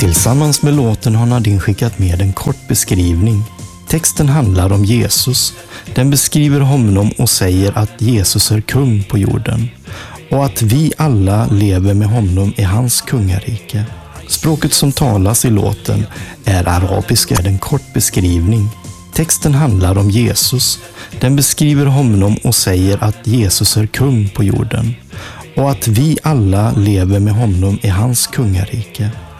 Tillsammans med låten har Nadine skickat med en kort beskrivning. Texten handlar om Jesus. Den beskriver honom och säger att Jesus är kung på jorden och att vi alla lever med honom i hans kungarike. Språket som talas i låten är arabiska, en kort beskrivning. Texten handlar om Jesus. Den beskriver honom och säger att Jesus är kung på jorden och att vi alla lever med honom i hans kungarike.